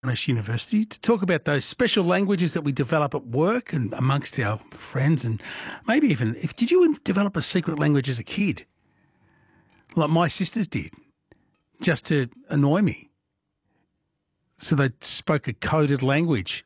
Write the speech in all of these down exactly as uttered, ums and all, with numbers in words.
Monash University to talk about those special languages that we develop at work and amongst our friends, and maybe even if did you develop a secret language as a kid, like my sisters did, just to annoy me? So they spoke a coded language.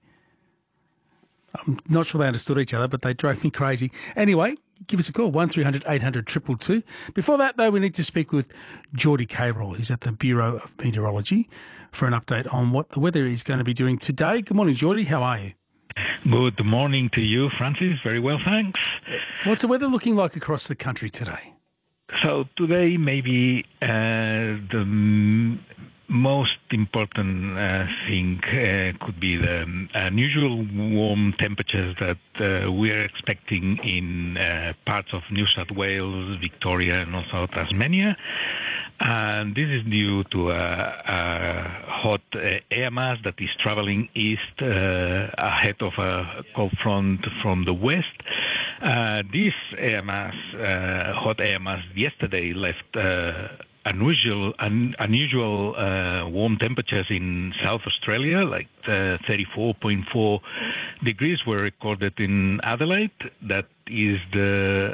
I'm not sure they understood each other, but they drove me crazy. Anyway, give us a call, one three hundred eight hundred two two two. Before that, though, we need to speak with Geordie Cabrol, who's at the Bureau of Meteorology, for an update on what the weather is going to be doing today. Good morning, Geordie. How are you? Good morning to you, Francis. Very well, thanks. What's the weather looking like across the country today? So today, maybe uh, the m- most important uh, thing uh, could be the unusual warm temperatures that uh, we are expecting in uh, parts of New South Wales, Victoria, and also Tasmania. And this is due to a, a hot uh, air mass that is traveling east uh, ahead of a cold front from the west. Uh, this air mass, uh, hot air mass, yesterday left uh, unusual, un, unusual uh, warm temperatures in South Australia, like uh, thirty-four point four degrees were recorded in Adelaide. That is the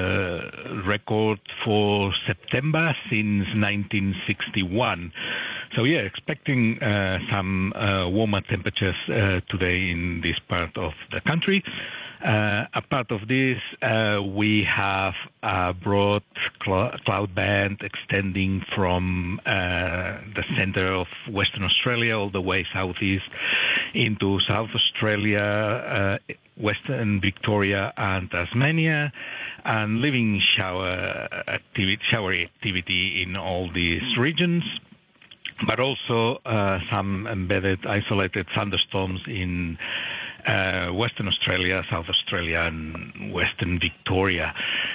uh, record for September since nineteen sixty-one. So yeah, expecting uh, some uh, warmer temperatures uh, today in this part of the country. Uh, a part of this, uh, we have a broad cl- cloud band extending from uh, the center of Western Australia all the way southeast into South Australia, uh, Western Victoria and Tasmania, and leaving shower activity, showery activity in all these regions, but also uh, some embedded isolated thunderstorms in Uh, Western Australia, South Australia, and Western Victoria.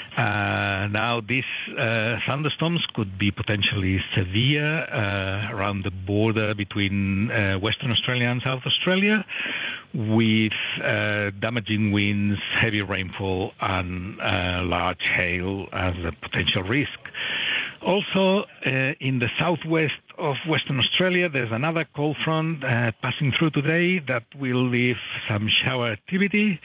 Uh, now, these uh, thunderstorms could be potentially severe uh, around the border between uh, Western Australia and South Australia, with uh, damaging winds, heavy rainfall, and uh, large hail as a potential risk. Also, uh, in the southwest of Western Australia, there's another cold front uh, passing through today that will leave some shower activity.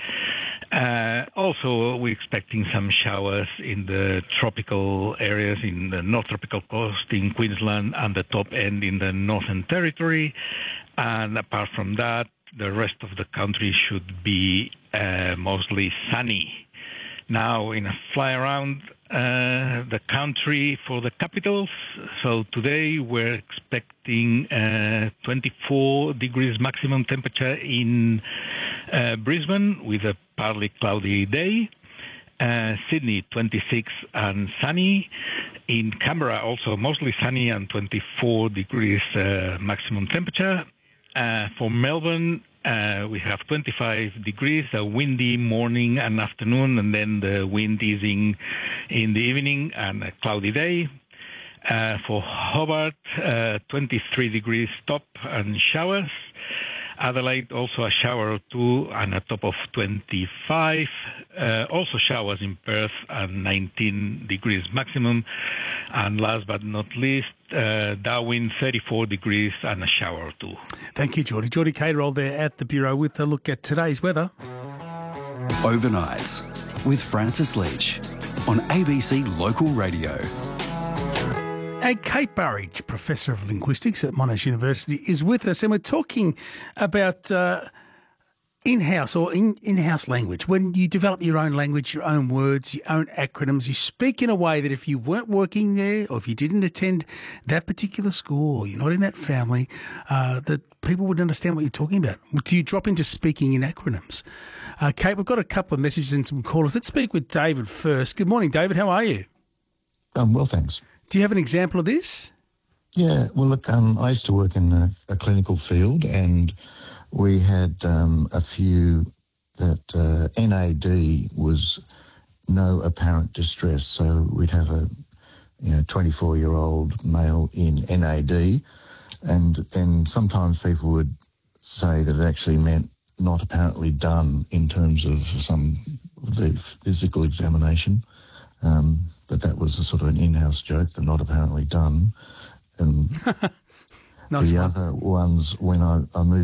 Uh, also, we're expecting some showers in the tropical areas in the North Tropical Coast in Queensland and the top end in the Northern Territory. And apart from that, the rest of the country should be uh, mostly sunny. Now, in a fly around uh, the country for the capitals, so today we're expecting uh, twenty-four degrees maximum temperature in uh, Brisbane with a partly cloudy day. Uh, Sydney, twenty-six and sunny. In Canberra, also mostly sunny and twenty-four degrees uh, maximum temperature. Uh, for Melbourne, Uh, we have twenty-five degrees, a windy morning and afternoon, and then the wind easing in the evening and a cloudy day. Uh, for Hobart, uh, twenty-three degrees top and showers. Adelaide, also a shower or two and a top of twenty-five. Uh, also showers in Perth and nineteen degrees maximum. And last but not least, uh, Darwin, thirty-four degrees and a shower or two. Thank you, Geordie. Geordie Cabrol there at the Bureau with a look at today's weather. Overnights with Francis Leach on A B C Local Radio. And Kate Burridge, Professor of Linguistics at Monash University, is with us, and we're talking about uh, in-house or in, in-house language. When you develop your own language, your own words, your own acronyms, you speak in a way that if you weren't working there or if you didn't attend that particular school or you're not in that family, uh, that people would understand what you're talking about. Do you drop into speaking in acronyms? Uh, Kate, we've got a couple of messages and some callers. Let's speak with David first. Good morning, David. How are you? Um, well, thanks. Do you have an example of this? Yeah, well, look, um, I used to work in a, a clinical field, and we had um, a few that uh, N A D was no apparent distress. So we'd have a you know twenty-four-year-old male in N A D, and then sometimes people would say that it actually meant not apparently done in terms of some the physical examination. Um, but that was a sort of an in-house joke, the not apparently done. And Nice the one. other ones, when I, I moved